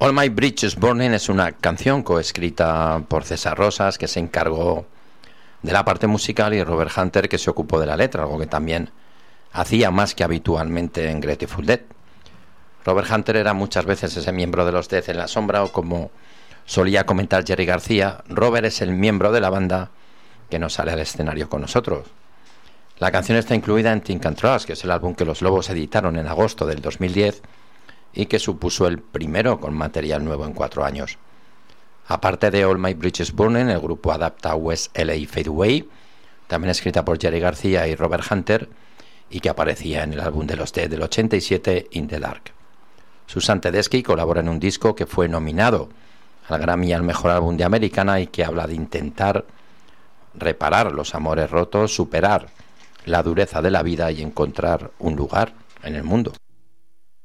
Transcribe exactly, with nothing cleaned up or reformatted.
All My Bridges Burning es una canción coescrita por César Rosas, que se encargó de la parte musical, y Robert Hunter, que se ocupó de la letra, algo que también hacía más que habitualmente en Grateful Dead. Robert Hunter era muchas veces ese miembro de los Dead en la sombra, o como solía comentar Jerry García, Robert es el miembro de la banda que no sale al escenario con nosotros. La canción está incluida en Think and Trust, que es el álbum que los Lobos editaron en agosto del dos mil diez y que supuso el primero con material nuevo en cuatro años. Aparte de All My Bridges Burning, el grupo adapta West L A Fade Away, también escrita por Jerry García y Robert Hunter, y que aparecía en el álbum de los Dead del ochenta y siete, In the Dark. Susan Tedeschi colabora en un disco que fue nominado al Grammy al mejor álbum de Americana y que habla de intentar reparar los amores rotos, superar la dureza de la vida y encontrar un lugar en el mundo.